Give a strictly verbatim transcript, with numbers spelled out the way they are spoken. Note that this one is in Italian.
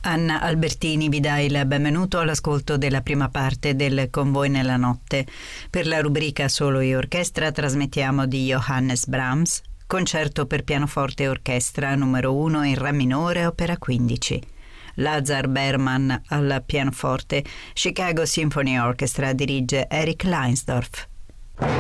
Anna Albertini vi dà il benvenuto all'ascolto della prima parte del Con voi nella notte. Per la rubrica Solo e Orchestra trasmettiamo di Johannes Brahms, concerto per pianoforte e orchestra numero uno in Re minore, opera quindici. Lazar Berman al pianoforte, Chicago Symphony Orchestra dirige Eric Leinsdorf.